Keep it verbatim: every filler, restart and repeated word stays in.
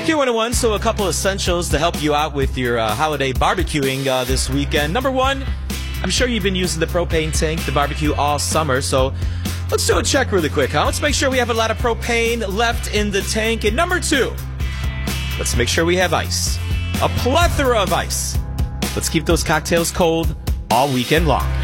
Q one oh one, so a couple essentials to help you out with your uh, holiday barbecuing uh, this weekend. Number one, I'm sure you've been using the propane tank to barbecue all summer, so let's do a check really quick, huh? Let's make sure we have a lot of propane left in the tank. And number two, let's make sure we have ice. A plethora of ice. Let's keep those cocktails cold all weekend long.